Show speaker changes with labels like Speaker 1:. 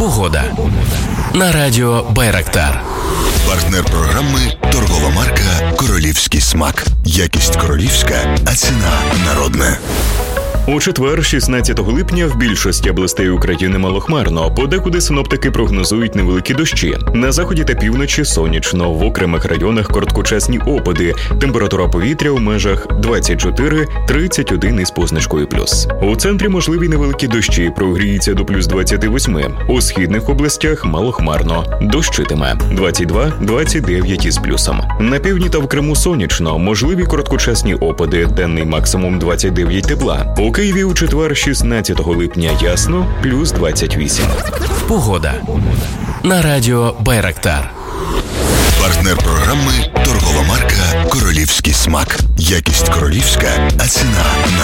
Speaker 1: Погода. На радіо Байрактар.
Speaker 2: Партнер програми – торгова марка «Королівський смак». Якість королівська, а ціна народна.
Speaker 3: У четвер, 16 липня, в більшості областей України малохмарно. Подекуди синоптики прогнозують невеликі дощі. На заході та півночі сонячно, в окремих районах короткочасні опади. Температура повітря у межах 24-31 із позначкою плюс. У центрі можливі невеликі дощі, прогріється до плюс 28. У східних областях малохмарно, дощитиме 22-29 із плюсом. На півдні та в Криму сонячно, можливі короткочасні опади, денний максимум 29 тепла. У Києві у четвер, 16 липня ясно, плюс 28.
Speaker 1: Погода. На радіо Байрактар.
Speaker 2: Партнер програми – торгова марка «Королівський смак». Якість королівська, а ціна